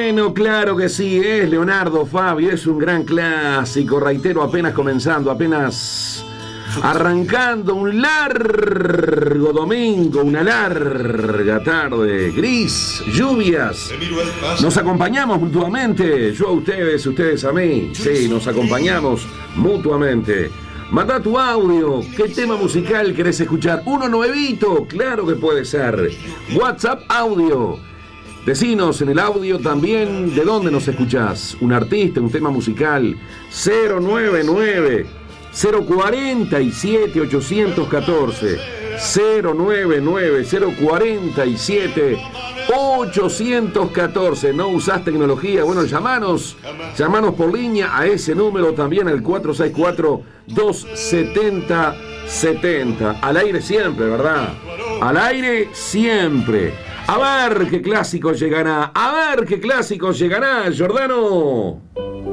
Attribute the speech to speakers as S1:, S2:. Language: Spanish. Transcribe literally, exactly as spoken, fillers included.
S1: Bueno, claro que sí, es Leonardo Fabio, es un gran clásico, reitero, apenas comenzando, apenas arrancando un largo domingo, una larga tarde, gris, lluvias. Nos acompañamos mutuamente, yo a ustedes, ustedes a mí, sí, nos acompañamos mutuamente. Manda tu audio, ¿qué tema musical querés escuchar? ¿Uno nuevito? Claro que puede ser. WhatsApp audio. Decinos en el audio también de dónde nos escuchás. Un artista, un tema musical. cero nueve nueve, cero cuatro siete, ocho uno cuatro. cero nueve nueve, cero cuatro siete, ocho uno cuatro. ¿No usás tecnología? Bueno, llamanos. Llamanos por línea a ese número también al cuatro seis cuatro, dos siete cero siete cero. Al aire siempre, ¿verdad? Al aire siempre. A ver qué clásico llegará. A ver qué clásico llegará, Giordano.